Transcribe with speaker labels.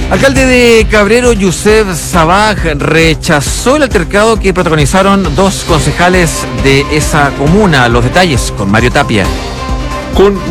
Speaker 1: Alcalde de Cabrero, Youssef Sabaj, rechazó el altercado que protagonizaron dos concejales de esa comuna. Los detalles con Mario Tapia.
Speaker 2: Con